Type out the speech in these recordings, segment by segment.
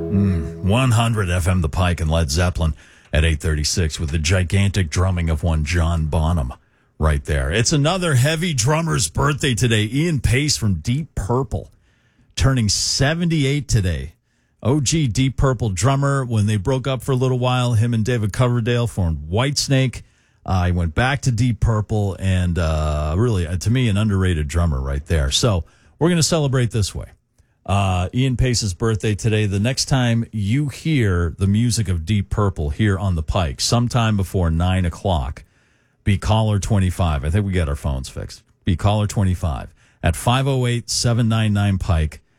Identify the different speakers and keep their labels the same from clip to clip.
Speaker 1: 100 FM The Pike and Led Zeppelin at 8:36 with the gigantic drumming of one John Bonham right there. It's another heavy drummer's birthday today. Ian Pace from Deep Purple turning 78 today. OG Deep Purple drummer. When they broke up for a little while, him and David Coverdale formed Whitesnake. He went back to Deep Purple and really, to me, an underrated drummer right there. So we're going to celebrate this way. Ian Pace's birthday today. The next time you hear the music of Deep Purple here on the Pike, sometime before 9 o'clock, be caller 25. I think we got our phones fixed. Be caller 25 at 508-799-PIKE,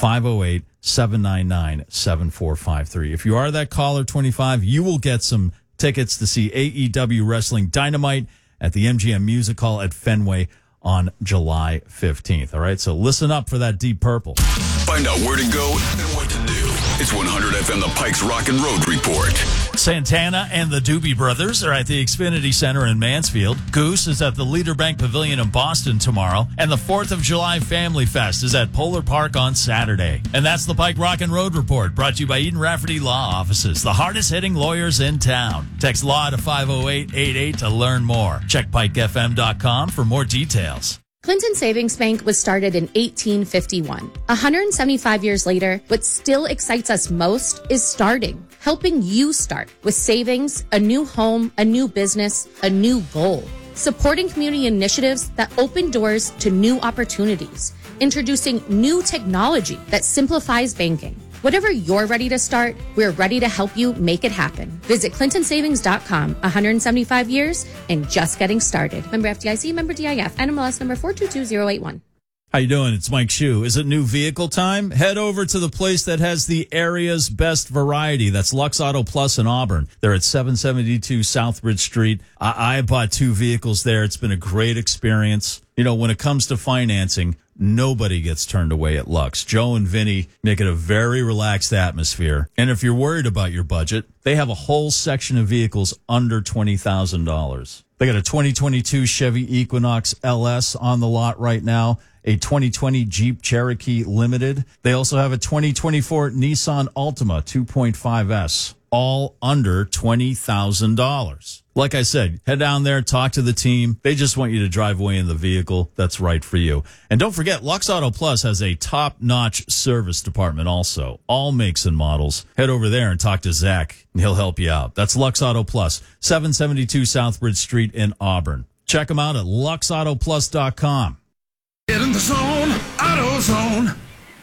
Speaker 1: 508-799-7453. If you are that caller 25, you will get some tickets to see AEW Wrestling Dynamite at the MGM Music Hall at Fenway on July 15th. All right, so listen up for that Deep Purple.
Speaker 2: Find out where to go and what to do. It's 100 FM The Pike's Rock and Road Report.
Speaker 1: Santana and the Doobie Brothers are at the Xfinity Center in Mansfield. Goose is at the Leader Bank Pavilion in Boston tomorrow. And the 4th of July Family Fest is at Polar Park on Saturday. And that's the Pike Rock and Road Report, brought to you by Eden Rafferty Law Offices, the hardest-hitting lawyers in town. Text LAW to 50888 to learn more. Check pikefm.com for more details.
Speaker 3: Clinton Savings Bank was started in 1851. 175 years later, what still excites us most is starting, helping you start with savings, a new home, a new business, a new goal. Supporting community initiatives that open doors to new opportunities, introducing new technology that simplifies banking. Whatever you're ready to start, we're ready to help you make it happen. Visit ClintonSavings.com. 175 years and just getting started. Member FDIC, member DIF, NMLS number 422081.
Speaker 1: How you doing? It's Mike Shue. Is it new vehicle time? Head over to the place that has the area's best variety. That's Lux Auto Plus in Auburn. They're at 772 Southbridge Street. I bought 2 vehicles there. It's been a great experience. You know, when it comes to financing, nobody gets turned away at Lux. Joe and Vinny make it a very relaxed atmosphere. And if you're worried about your budget, they have a whole section of vehicles under $20,000. They got a 2022 Chevy Equinox LS on the lot right now, a 2020 Jeep Cherokee Limited. They also have a 2024 Nissan Altima 2.5S, all under $20,000. Like I said, head down there, talk to the team. They just want you to drive away in the vehicle that's right for you. And don't forget, Lux Auto Plus has a top-notch service department also. All makes and models. Head over there and talk to Zach, and he'll help you out. That's Lux Auto Plus, 772 Southbridge Street in Auburn. Check them out at luxautoplus.com.
Speaker 4: Get in the zone, AutoZone.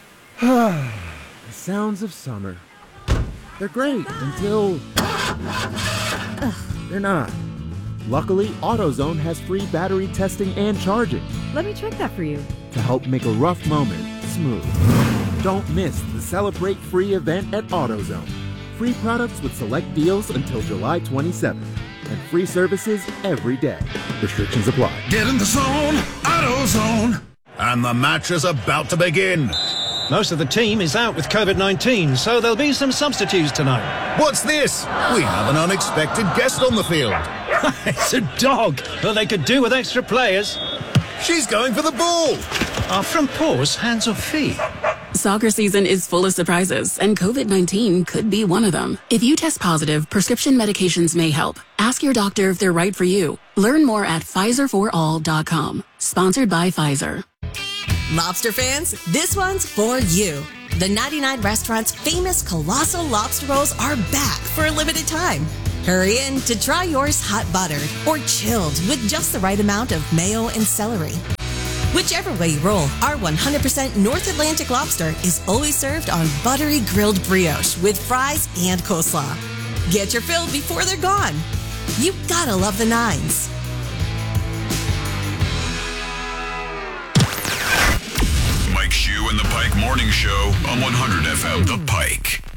Speaker 5: The sounds of summer. They're great until... they're not. Luckily, AutoZone has free battery testing and charging
Speaker 6: Let me check that for you.
Speaker 5: to help make a rough moment smooth. Don't miss the Celebrate Free event at AutoZone. Free products with select deals until July 27th. And free services every day. Restrictions apply.
Speaker 4: Get in the zone, AutoZone.
Speaker 2: And the match is about to begin.
Speaker 7: Most of the team is out with COVID-19, so there'll be some substitutes tonight.
Speaker 2: What's this? We have an unexpected guest on the field.
Speaker 7: It's a dog, but they could do with extra players.
Speaker 2: She's going for the ball.
Speaker 7: Are from paws, hands or feet?
Speaker 8: Soccer season is full of surprises, and COVID-19 could be one of them. If you test positive, prescription medications may help. Ask your doctor if they're right for you. Learn more at PfizerForAll.com. Sponsored by Pfizer.
Speaker 9: Lobster fans, this one's for you. The 99 Restaurant's famous colossal lobster rolls are back for a limited time. Hurry in to try yours hot buttered or chilled with just the right amount of mayo and celery. Whichever way you roll, our 100% North Atlantic lobster is always served on buttery grilled brioche with fries and coleslaw. Get your fill before they're gone. You gotta love the nines.
Speaker 2: Mike Shue and the Pike Morning Show on 100 FM The Pike.